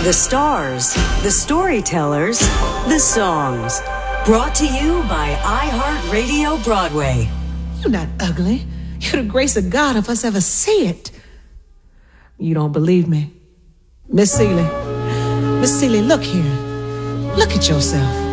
The stars, the storytellers, the songs. Brought to you by iHeartRadio Broadway. You're not ugly. You're the grace of God if us ever see it. You don't believe me? Miss Seeley, look here. Look at yourself.